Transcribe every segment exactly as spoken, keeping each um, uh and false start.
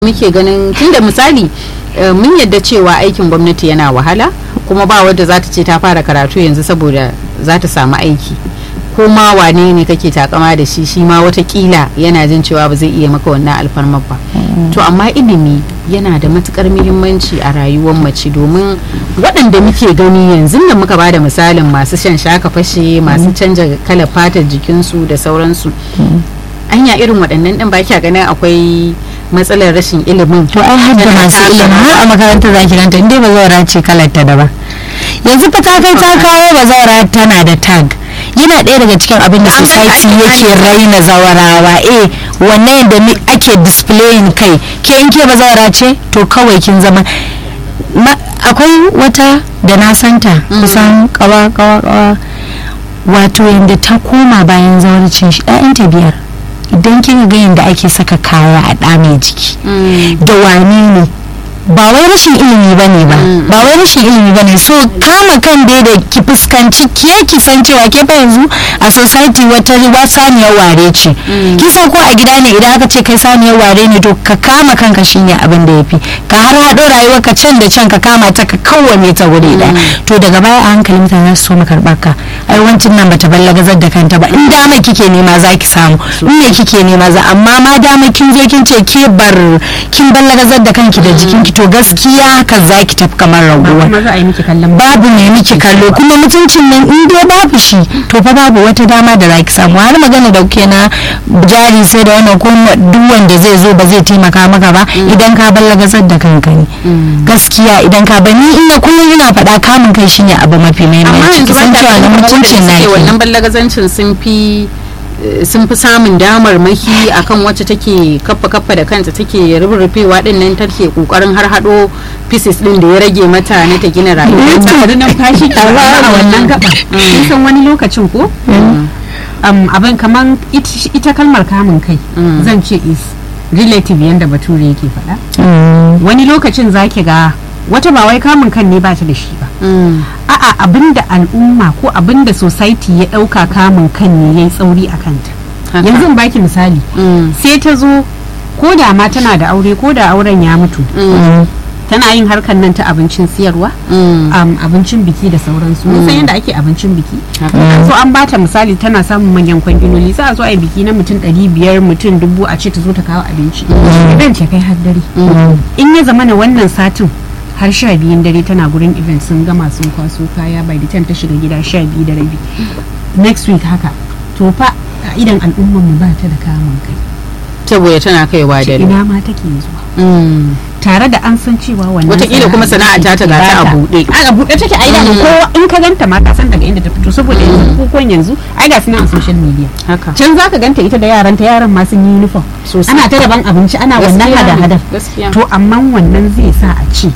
muke ganin tunda misali mun yadda cewa aikin gwamnati yana wahala kuma ba wadda za ta ce ta fara karatu yanzu saboda za ta samu aiki ko ma wane ne kake takama da shi shi ma watakila yana jin cewa ba zai iya maka wannan alfarmar ba to amma ilimi yana da matukar muhimmanci a rayuwar mace domin waɗanda muke gani yanzu da muka bada misalin masu shan shaka fashe masu canja kalar fatar jikinsu da sauransu anya irin waɗannan ɗin ba kya ganin akwai matsalar rashin ilimin to ai har da masu ilimin har a makarantar zaki ganta inda ba zaura ce kalar ta daban yanzu fa ta kai ta kawo ba zaura tana da tag yana ɗaya daga cikin abin da society yake raina zawarawa eh wannan yadda ake displaying kai ke in ke ba zaura ce to kawai kin zama akwai wata da na santa kusan kawa kawa kawa wato yadda ta koma bayan zawarcin shi ɗayanta biyar idan kin ga yadda ake saka kaya a ɗa mai jiki da wani ne ba wai rashin ilimi ba ne ba ba wai rashin ilimi ba ne so kama kan dai da ki fuskanci ke ki san cewa ke fa yanzu a society wata wa saniyar ware ce ki san ko a gida ne idan aka ce kai saniyar ware ne to ka kama kanka shine abin da yafi ka har haɗo rayuwar ka can da can ka kama ta ka kawwame ta wuri ɗaya to daga baya a hankali mutane su so mu karɓar ka ai wancin nan bata ballagazar da kanta ba in dama kike nema za ki samu in me kike nema za amma ma dama kin zo kin ce ke bar kin ballagazar da kanki da jikinki to gaskiya haka zaki tafi kamar raguwa babu mai miki kallo kuma mutuncin nan in dai babu shi to fa babu wata dama da zaki samu har magana da kuke na jari sai da wannan kuma duk wanda zai zo ba zai taimaka maka ba idan ka ballagazar da kanka ne gaskiya idan ka bani ina kullum ina faɗa kamun kai shine abu mafi muhimmanci kisan cewa na mutuncin naki wannan ballagazancin sun fi sun fi samun damar maki akan wacce take kaffa kaffa da kanta take rurrufewa din nan take kokarin har hado pieces din da ya rage mata ne ta gina rayuwa ta da nan fashi a wannan gaba san wani lokacin ko abin kaman ita kalmar kamun kai zan ce is relative yanda bature yake faɗa wani lokacin zaki ga wata ba wai kamun kan ne ba ta da shi ba a'a abinda al'umma ko abinda society ya dauka kamun kan ne yayi tsauri a kanta yanzu in baki misali sai ta zo ko da ma tana da aure ko da auren ya mutu tana yin harkar nan ta abincin siyarwa abincin biki da sauransu mun san yadda ake abincin biki so an bata misali tana samun manyan kwangiloli za a zo a yi biki na mutum ɗari biyar mutum dubu a ce ta zo ta kawo abinci idan ce kai har dare in ya zama na wannan satin har sha biyun dare tana gurin event sun gama sun kwaso kaya by the time ta shiga gida sha biyu da rabi next week haka to fa a idan al'ummar mu ba ta da kamun kai saboda tana kaiwa da ina ma take zuwa tare da an san cewa wannan wataƙila kuma sana'a ta ta gata a buɗe a buɗe take ai da kowa in ka ganta ma ka san daga inda ta fito saboda yanzu kokon yanzu ai ga suna a social media can zaka ganta ita da yaranta yaran ma sun yi uniform ana ta daban abinci ana wannan hada hadar to amma wannan zai sa a ce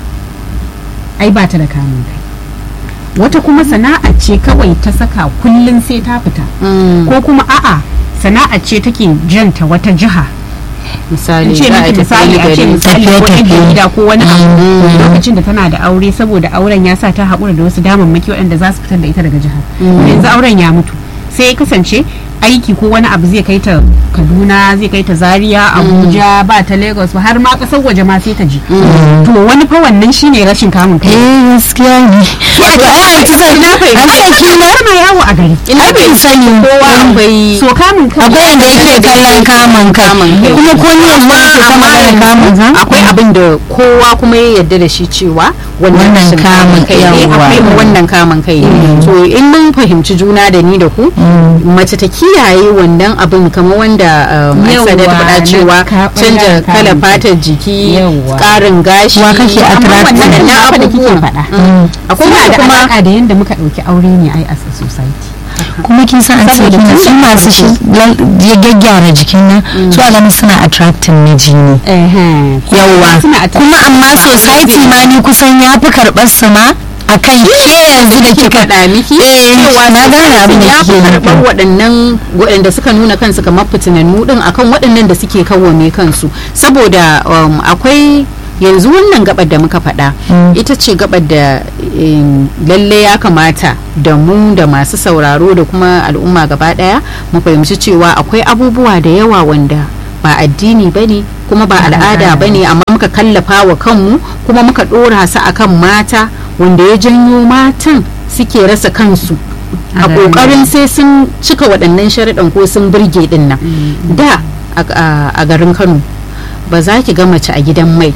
ai ba ta da kamun kai wata kuma sana'a ce kawai ta saka kullun sai ta fita ko kuma a'a sana'a ce take janta wata jiha misali ce miki misali a ce misali wani gida ko wani abu lokacin da tana da aure saboda auren ya sa ta haƙura da wasu damammaki waɗanda za su fitar da ita daga jihar yanzu auren ya mutu sai ya kasance aiki ko wani abu zai kai ta Kaduna zai kai ta Zaria Abuja ba ta Lagos ba har ma kasar waje ma sai ta ji to wani fa wannan shine rashin kamun kai eh gaskiya ne wato ai ta sai na kai ai kina ma yawo a gari ai bai sani kowa akwai so kamun kai akwai inda yake kallon kamun kai kuma ko ni yanzu nake ta magana kamun kai akwai abin da kowa kuma ya yarda da shi cewa wannan kamun kai ne akwai wannan kamun kai to in mun fahimci juna da ni da ku mace ta kiyaye wannan abin kamar wanda Aisha da ta faɗa cewa canja kala fatar jiki ƙarin gashi wa kake attract na abu da kike faɗa akwai da kuma da yanda muka ɗauki aure ne ai as a society kuma kin san an ce su masu shi ya gaggyara jikin nan su alamu suna attracting miji ne yawwa kuma amma society ma ni kusan ya fi karɓar su ma akan ke yanzu da kika faɗa miki cewa na gane abin da kike karɓar waɗannan waɗanda suka nuna kansu kamar fitinannu din akan waɗannan da suke kawwame kansu saboda akwai yanzu wannan gabar da muka faɗa ita ce gabar da lalle ya kamata da mu da masu sauraro da kuma al'umma gaba ɗaya mu fahimci cewa akwai abubuwa da yawa wanda ba addini bane kuma ba al'ada bane, amma muka kallafa wa kanmu kuma muka dora su akan mata, wanda ya janyo matan suke rasa kansu a kokarin sai sun cika waɗannan sharaɗin ko sun burge din nan. Da a garin Kano ba za ki ga mace a gidan mai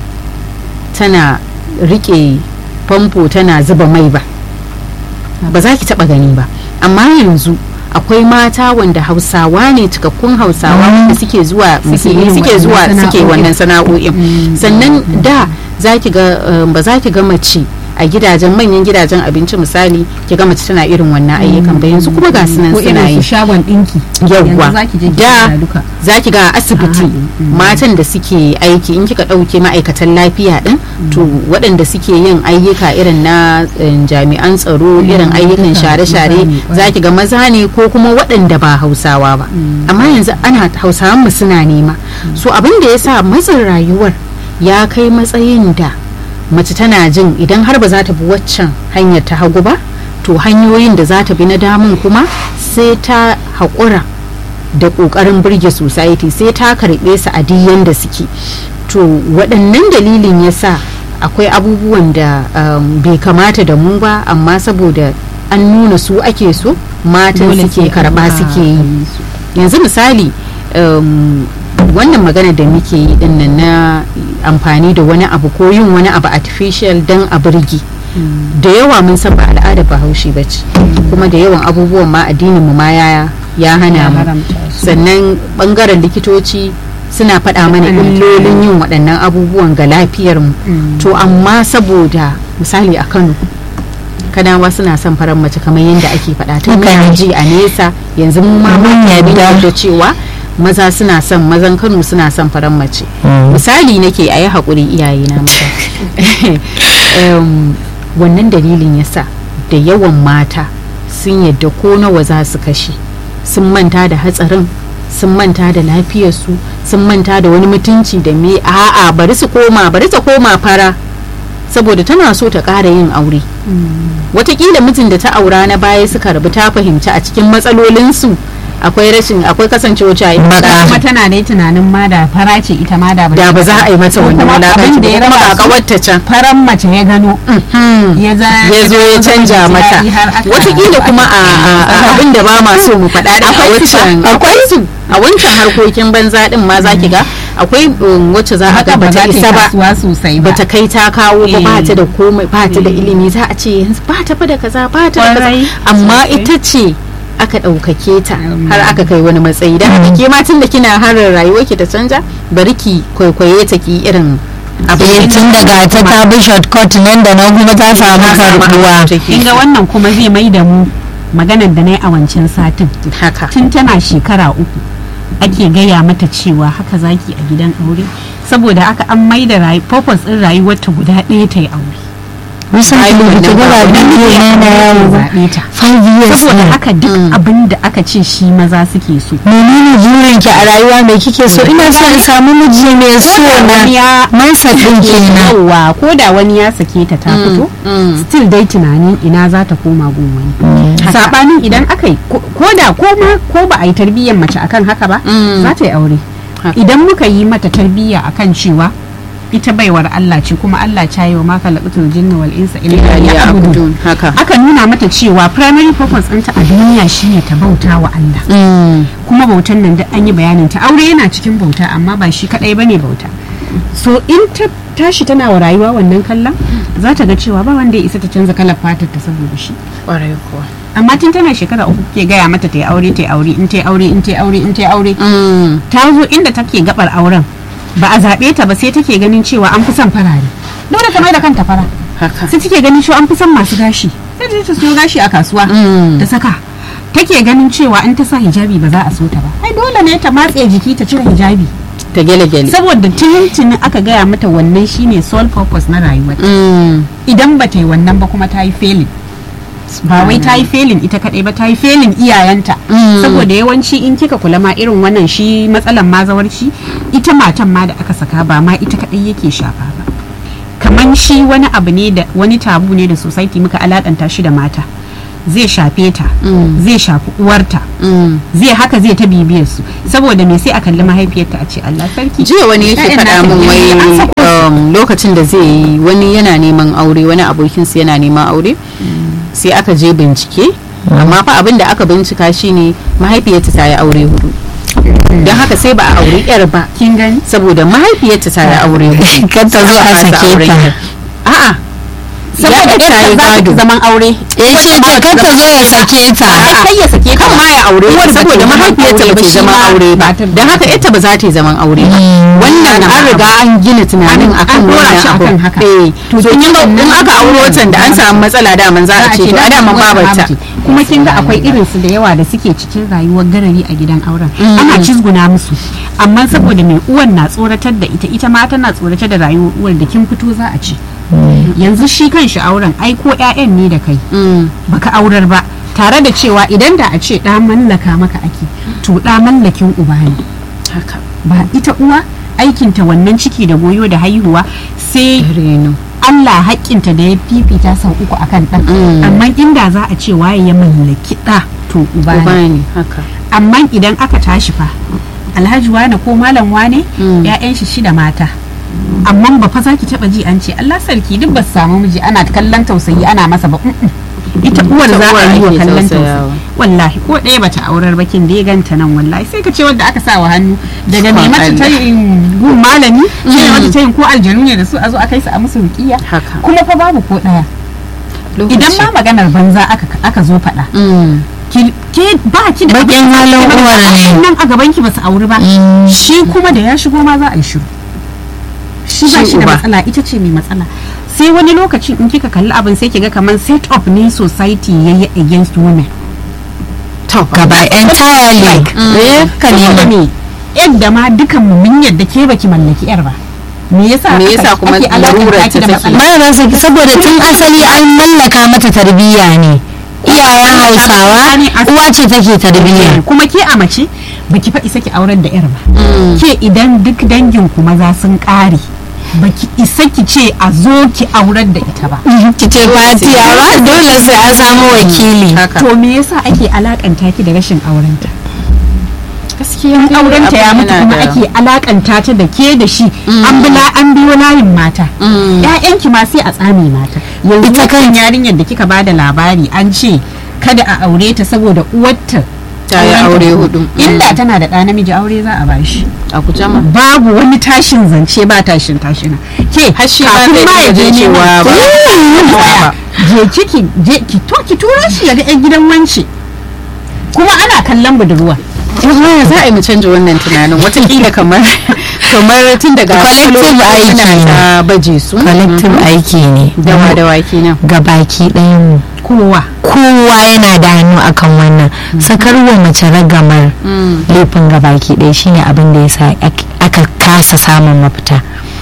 tana rike famfo tana zuba mai ba, ba za ki taba gani ba. Amma yanzu akwai mata wanda Hausawa ne, cikakkun Hausawa da suke zuwa suke zuwa suke wannan sana'o'in. Sannan da za ki ga ba za ki ga mace a gidajen manyan gidajen abinci misali ki ga mace tana irin wannan ayyukan ba, yanzu kuma ga sunan suna yi. Shagon dinki yawwa, da za ki ga asibiti matan da suke aiki, in kika ɗauke ma'aikatan lafiya din, to waɗanda suke yin ayyuka irin na jami'an tsaro, irin ayyukan share-share, za ki ga maza ne ko kuma waɗanda ba Hausawa ba. Amma yanzu ana Hausawan mu suna nema, so abin da ya sa matsin rayuwar ya kai matsayin da mace tana jin idan har ba za ta bi waccan hanyar ta hagu ba, to hanyoyin da za ta bi na damun kuma sai ta haƙura da ƙoƙarin burge society, sai ta karɓe su a diyan da suke. To waɗannan dalilin ya sa akwai abubuwan da um, bai kamata da mu ba, amma saboda an nuna su ake so matan suke karɓa suke yi. Yanzu misali um, wannan magana da muke yi dinnan na amfani da wani abu ko yin wani abu artificial don a burge, da yawa mun san ba al'ada Bahaushe ba ce, kuma da yawan abubuwan ma addinin mu ma ya ya hana mu. Sannan bangaren likitoci suna faɗa mana illolin yin waɗannan abubuwan ga lafiyar mu. To amma saboda misali a Kano, Kanawa suna son farar mace kamar yadda ake faɗa tun kana ji a nesa, yanzu mu ma mun yabi da cewa maza suna son mazan Kano suna son farar mace. Misali nake a yi haƙuri iyaye na maza. um, wannan dalilin yasa da yawan mata sun yadda ko nawa za su kashe, sun manta da hatsarin, sun manta da lafiyarsu, sun manta da wani mutunci da me a'a bari su koma bari ta koma fara saboda tana so ta ƙara yin aure. Watakila mijin da ta aura na baya suka rabu, ta fahimci a cikin matsalolinsu akwai rashin akwai kasancewa cewa ita kuma tana da tunanin ma da fara ce ita ma da da ba za a yi mata wannan wulakanci da ya raba ga kawarta can faran mace ya gano ya zo ya canja mata. Watakila kuma a abin da ba ma so mu faɗa da a wancan akwai su a wancan harkokin banza din ma za ki ga akwai wacce za a ga bata isa ba, bata kai ta kawo ba, ba ta da komai, ba ta da ilimi, za a ce ba ta fa da kaza ba ta da kaza, amma ita ce aka ɗaukake ta har aka kai wani matsayi. Da haka ke matan da kina harin rayuwar ki ta canja, bari ki kwaikwaye ta ki irin abin tun daga ta ta bi shortcut nan da nan kuma ta samu karbuwa. Kin ga wannan kuma zai mai da mu maganar da na yi a wancan satin. Haka tun tana shekara uku ake gaya mata cewa haka zaki a gidan aure, saboda aka an mai da purpose din rayuwar ta guda ɗaya ta yi aure. Wasu abubuwa ta gaba biyu ne na yawo zaɓe ta five years saboda haka duk abin da aka ce shi maza suke so. Menene burin ki a rayuwa, mai kike so? Ina so in samu miji mai so na mansa din kenan. Yawa ko da wani ya sake ta ta fito still dai tunanin ina za ta koma gun wani. Sabanin idan aka yi ko da ko ma ko ba a yi tarbiyyar mace akan haka ba, za ta yi aure. Idan muka yi mata tarbiyya akan cewa ita baiwar Allah ce kuma Allah ta yi wa maka laɓutul jinni wal insa illa liya'budun, haka aka nuna mata cewa primary purpose ɗinta a duniya shine ta bauta wa Allah. Kuma bautan nan da an yi bayanin ta, aure yana cikin bauta amma ba shi kadai bane bauta. So in ta tashi tana wa rayuwa wannan kallon, za ta ga cewa ba wanda ya isa ta canza kalar fatar ta saboda shi. Ƙwarai kuwa. Amma tun tana shekara uku ke gaya mata ta yi aure ta yi aure in ta yi aure in ta yi aure in ta yi aure. Ta zo inda take gabar auren ba a zaɓe ta ba, sai take ganin cewa an fi son farare, dole ta mai da kanta fara, sai take ganin cewa an fi son masu gashi, sai ta siyo gashi a kasuwa ta saka, take ganin cewa in ta sa hijabi ba za a so ta ba, ai dole ne ta matse jiki ta cire hijabi ta gele gele, saboda tuntuni aka gaya mata wannan shine sole purpose na rayuwa. Idan ba ta yi wannan ba kuma ta yi failing, ba wai ta yi felin ita kadai ba, ta yi felin iyayenta. Saboda yawanci in kika kula ma irin wannan shi matsalan mazawarci, ita matan ma da aka saka ba ma ita kadai yake shafa ba, kaman shi wani abu ne da wani tabu ne da society muka alakanta shi da mata. zai shafe ta Mm. zai shafi uwarta Mm. zai haka zai ta bibiyar su saboda me sai a kalli mahaifiyarta a ce Allah sarki jiya wani yake ƴaƴan faɗa nata min ne, an wai sako su. um, lokacin da zai yi wani yana neman aure wani abokinsa yana neman aure sai aka je bincike amma fa abin da aka bincika shine mahaifiyarta ta yi aure hudu don haka sai ba a aure yar ba kin gani saboda mahaifiyarta ta yi aure hudu Kar ta zo a Ba sa sake auren ta. yar. a'a saboda ya ta yi ƴarta za gado ta zaman aure ya ce ce kar ta zo ya sake ta kai ya sake kan ma ya aure Uwar ta ba saboda ta zaman mahaifiyarta aure ba ba, ta shi zama ma aure ba ba ta- don haka ita ba za ta yi zaman aure ba wannan Ana an riga an gina tunanin An- akan an dora wannan shi abu akan haka. eh To to kin kin ga ga in aka auro watan da an samu matsala da man za a ce to a da man babarta kuma kin ga akwai irin su da yawa da suke cikin rayuwar garari a gidan auren ana cizguna musu amma saboda mai uwan na tsoratar da ita ita ma tana tsoratar da rayuwar uwar da kin fito za a ci yanzu shi kan shi auren ai ko ƴaƴan ne da kai Mm. baka aurar ba tare da cewa idan da a ce ɗa mallaka maka ake to ɗa mallakin uba ne haka ba ita uwa aikinta wannan ciki da goyo da haihuwa sai reno Allah haƙƙinta da ya fifita sau uku akan ɗan Mm. amma inda za a ce waye ya mallaki ɗa to uba uba ne ne haka amma idan aka tashi fa alhaji wane ko malam wane Mm. ya'yan shi shida mata amma ba fa za ki taɓa ji an ce Allah sarki duk ba su samu miji ana kallon tausayi ana masa ba mm-mm. ita uwar Ita za uwar a yi wa ake kallon tausayawa. tausayi wallahi ko ɗaya bata aurar bakin da ya ganta nan wallahi sai ka ce wanda aka sa wa hannu daga mai mata ta yin gun malami shi ne mata ta yin ko aljanu ne da su a zo a kai su a musu rukiya haka kuma fa babu ko ɗaya idan ma maganar banza aka aka zo faɗa Mm. ki ke ba ki da Bakin abin da halin ake uwar mata, ne. nan a gaban ki ba su auri ba Mm. shi kuma da ya shigo ma za a yi shiru shi ba Shi shi da uba. matsala ita ce mai matsala sai wani lokacin in kika kalli abin sai kiga kamar set up ne society yayi against women to gaba entirely eh ka saboda nema me yadda ma dukan mu mun yadda ke baki mallaki yar ba me yasa Me yasa aka- kuma ake alakanta larurar ki da ta take? matsala ba na saki saboda tun asali an mallaka mata tarbiyya ne iyayen hausawa uwa ce take tarbiyya kuma ke a mace baki fa isa ki aurar da yar ba ke idan duk dangin ku maza sun kare baki isa ki ce a zo ki aurar da ita ba ki ce fatiya ba dole sai an samu wakili haka to me yasa ake alakanta ki da rashin aurenta gaskiya in aurenta ya mutu kuma ake alakanta ta da ke da shi an bi la- an biyo layin mata ƴaƴanki ma sai a tsame mata yanzu Ita kan yarinyar da kika bada labari an ce kada a aure ta saboda uwarta Ta yi aure hudu. inda tana da ɗa namiji aure za a bashi a kujama babu wani tashin zance ba tashin tashina ke har shi ma kafin zai ma ya iya je jin cewa neman- ba waya je kiki je ki to ki tura shi ya ga yan gidan wance kuma ana kallon budurwa ya za a yi mu canja wannan tunanin watakila kamar kamar tun daga Collective aiki suna ne. ta baje su collective aiki ne dawa dawa kenan gabaki ɗayan mu kowa kowa yana da hannu akan wannan sakarwa mace ragamar laifin gabaki ɗaya shine abin da yasa ak- aka kasa samun mafita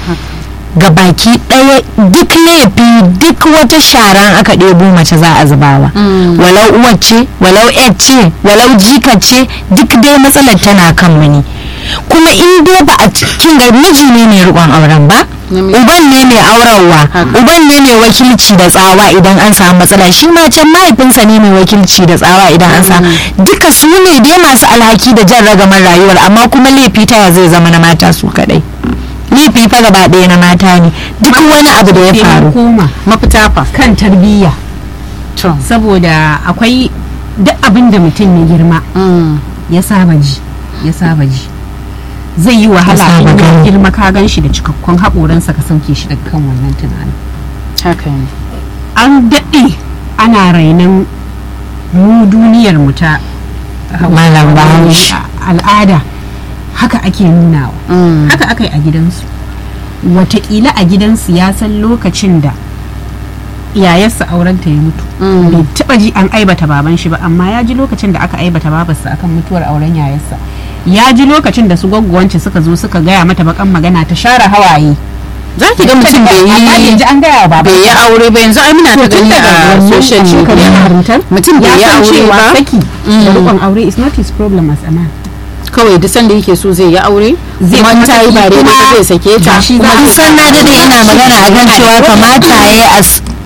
gabaki ɗaya duk laifi duk wata sharan aka ɗebo mace za a zubawa walau uwar ce walau yar ce walau jika ce duk dai matsalar tana kan mu ne kuma in dai ba a cikin ga miji ne mai riƙon auren ba Namiji. uban ne mai aurarwa Haka. uban ne mai wakilci da tsawa idan an samu matsala shi ma can mahaifinsa ne mai wakilci da tsawa idan an samu duka su ne dai masu alhaki da jan ragamar rayuwar amma kuma laifi ta ya zai zama na mata su kadai laifi fa gaba ɗaya na mata ne duk wani abu da ya sai mun faru koma mafita fa kan tarbiyya to saboda akwai duk abin da mutum ya girma mm. ya saba ji ya saba ji zai yi wahala saba in ya gani. girma ka gan shi da cikakkun haƙoransa ka sauke shi daga kan wannan tunanin haka ne an daɗe ana rainon mu duniyar mu ta Malam Bahaushe. al'ada haka ake nunawa Mm. haka aka yi a gidansu watakila a gidansu ya san lokacin da yayarsa aurenta ya mutu Mm. bai taba ji an aibata baban shi ba amma ya ji lokacin da aka aibata babarsa akan mutuwar auren yayarsa ya ji lokacin da su gwaggwanci suka zo suka gaya mata bakan magana ta share hawaye za ki ga mutum bai amma yi yanzu an gaya wa baban bai yi aure ba yanzu ai muna ta to tun gani daga a wannan social shekarun media harintar mutum bai yi ya san aure cewa ba saki da Mm. rikon aure is not his problem as a man kawai duk sanda yake so zai yi aure Zai kuma kuma ta yi ba saki daidai ba kuma zai sake ta gashi kuma za kun san na dade ina magana a kan cewa kamata ya yi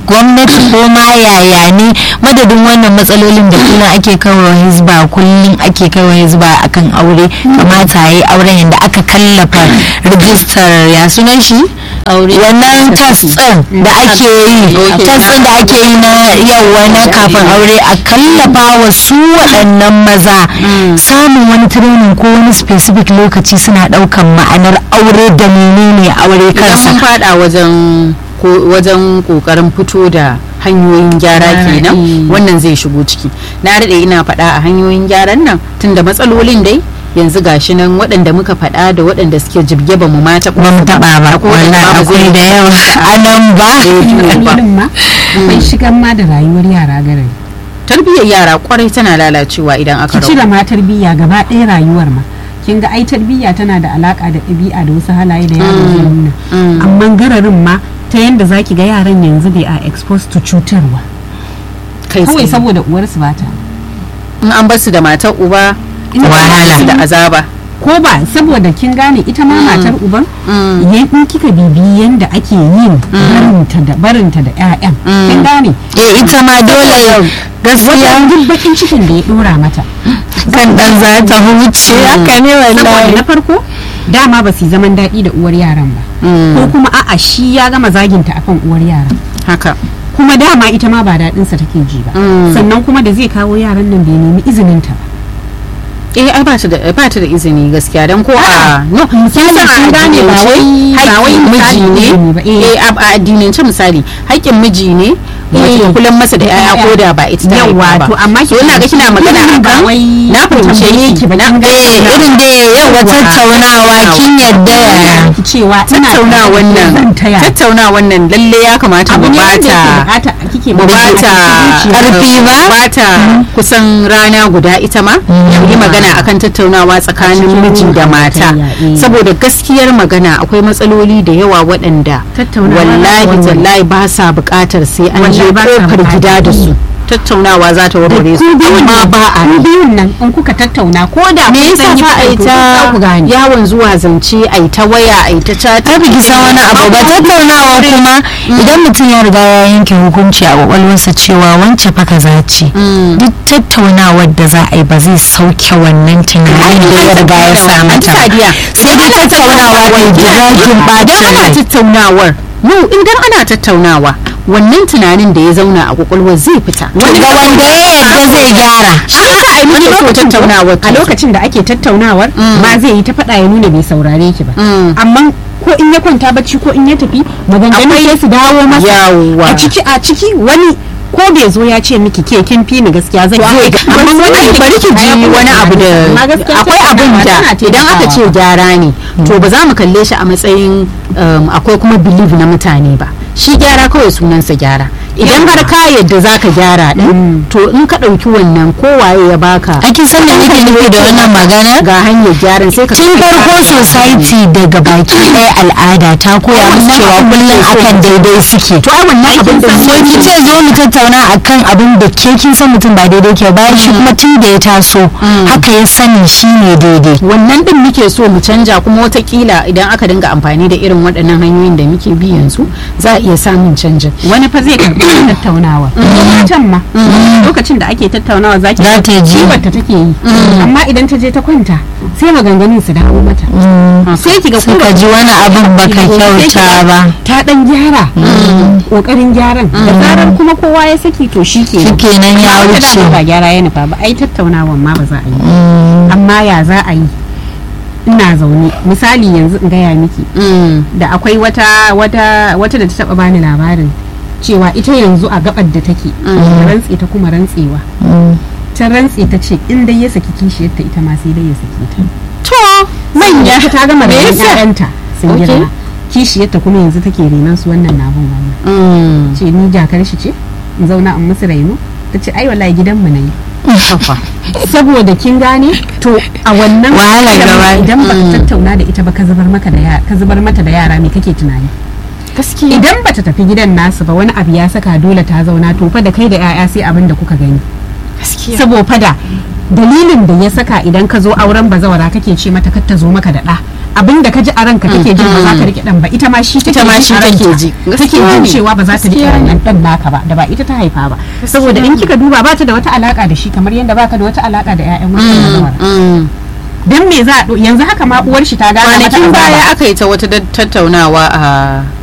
gwamnati ko ma yaya ne madadin wannan matsalolin da kullum ake kawo hizba kullum ake kawo hizba akan aure kamata yayi auren yadda aka kallafa rijistar ya sunan shi wannan test din da ake yi test din da ake yi na yawa na kafin aure a kallafa wa su waɗannan maza samun wani training ko wani specific lokaci suna ɗaukan ma'anar aure da menene aure kansa. Idan mun fada wajen wajen kokarin fito da hanyoyin gyara kenan wannan zai shigo ciki. Na daɗe ina faɗa a hanyoyin gyaran nan tunda matsalolin dai yanzu gashi nan waɗanda muka faɗa da waɗanda suke jibge ba mu ma taɓa ba mu taɓa ba wallahi akwai da yawa a nan ba ma akwai shigan ma da rayuwar yara garin tarbiyyar yara kwarai tana lalacewa idan aka rabu. Ki cire ma tarbiyya gaba ɗaya rayuwar ma kin ga ai tarbiyya tana da alaka da ɗabi'a da wasu halaye da yaro zai nuna amma gararin ma ta yanda zaki ga yaran yanzu they are exposed to cutarwa kawai saboda uwarsu ba ta in an bar su da matar uba wahala da azaba ko ba saboda kin gane ita ma matar uban in kika bibi yanda ake yin barinta da barinta da ƴaƴan kin gane eh ita ma dole gaskiya duk bakin cikin da ya dora mata kan dan za ta huce haka ne wallahi na farko dama ba su zaman daɗi da uwar yaran ba ko kuma a'a shi ya gama zaginta akan uwar yaran haka kuma dama ita ma ba daɗinsa take ji ba sannan kuma da zai kawo yaran nan bai nemi izinin ta ba eh ai ba ta da ba ta da izini gaskiya dan ko a no kin san an gane ba wai ba wai miji ne eh a addinance misali haƙƙin miji ne wato kullum masa da yaya ko da ba ita ta yawa to amma so ina ga kina magana akan na fahimce ki eh irin da yawa tattaunawa kin yadda cewa tattauna wannan tattauna wannan lalle ya kamata mu bata kike mu bata karfi ba bata kusan rana guda ita ma yi magana akan tattaunawa tsakanin miji da mata saboda gaskiyar magana akwai matsaloli da yawa waɗanda wallahi wallahi ba sa buƙatar sai an je kofar gida da su tattaunawa za ta warware su amma ba a biyun nan in kuka tattauna ko da me yasa fa ai ta yawon zuwa zance ai ta waya ai ta chat ta biki san wani abu ba tattaunawa kuma idan mutum ya riga ya yanke hukunci a kwakwalwarsa cewa wance fa kaza ce duk tattaunawar da za a yi ba zai sauke wannan tunanin da ya riga ya sa mata sai dai tattaunawa ta jiragin bacin rai tattaunawar no idan ana tattaunawa wannan tunanin da ya zauna a kwakwalwar zai fita wanda wanda ya yadda zai gyara shi yasa ai muke so tattaunawar a lokacin da ake tattaunawar ma zai yi ta faɗa ya nuna bai saurare ki ba amma ko in ya kwanta bacci ko in ya tafi maganganun sai su dawo masa a ciki a ciki wani ko bai zo ya ce miki ke kin fi ni gaskiya zan yi amma wani bari ki ji wani abu da akwai abin da idan aka ce gyara ne to ba za mu kalle shi a matsayin akwai kuma belief na mutane ba shi gyara kawai sunansa gyara idan har ka yadda zaka gyara din to in ka dauki wannan kowaye ya baka ake san da nake nufi da wannan magana ga hanyar gyaran sai ka tun farko society daga baki ɗaya al'ada ta koya musu cewa kullum akan daidai suke to ai wannan abin da so ki ce zo mu tattauna akan abin da ke kin san mutum ba daidai ke bayan shi kuma tun da ya taso haka ya sani shine daidai wannan din muke so mu canja kuma watakila idan aka dinga amfani da irin waɗannan hanyoyin da muke bi yanzu za a iya samun canjin wani fa zai karɓi tattaunawa can ma lokacin da ake tattaunawa zaki za ta ji wata take yi amma idan ta je ta kwanta sai maganganun su dawo mata sai kiga suka ji wani abin baka kyauta ba ta dan gyara kokarin gyaran da zarar kuma kowa ya saki to shikenan shikenan ya wuce ba gyara ya nufa ba ai tattaunawan ma ba za a yi amma ya za a yi ina zaune misali yanzu in gaya miki da akwai wata wata wata da ta taba bani labarin cewa ita yanzu a gabar da take rantse ta kuma rantsewa ta rantse ta ce in dai ya saki kishiyarta ita ma sai dai ya saki ta to manya ta gama da ƴaƴanta sun girma kishiyarta kuma yanzu take renan su wannan nabun wannan ce ni jakar shi ce in zauna in musu raino ta ce ai wallahi gidanmu ne saboda kin gane to a wannan wahala gaba idan ba ka tattauna da ita ba ka zubar maka da yara ka zubar mata da yara me kake tunani gaskiya idan bata tafi gidan nasu ba wani abu ya saka dole ta zauna to fa da kai da yaya sai abin da kuka gani gaskiya saboda da dalilin da ya saka idan ka zo auren bazawara kake ce mata kar ta zo maka da ɗa abin da ka ji a ranka take jin ba za ta rike dan ba ita ma shi take ma shi take ji take jin cewa ba za ta rike wannan dan naka ba da ba ita ta haifa ba saboda in kika duba ba ta da wata alaka da shi kamar yadda baka da wata alaka da ƴaƴan wannan dan me za a yanzu haka ma uwar shi ta gane mata kwanakin baya aka yi ta wata tattaunawa a